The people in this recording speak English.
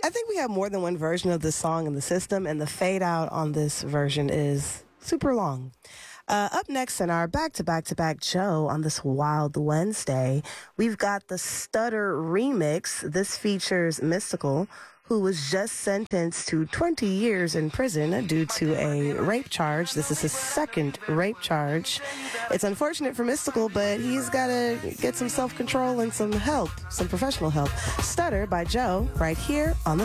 I think we have more than one version of this song in the system, and the fade out on this version is super long. Up next in our back-to-back-to-back Joe on this Wild Wednesday, we've got the Stutter remix. This features Mystikal, who was just sentenced to 20 years in prison due to a rape charge. This is his second rape charge. It's unfortunate for Mystikal, but he's got to get some self-control and some help, some professional help. Stutter by Joe, right here on the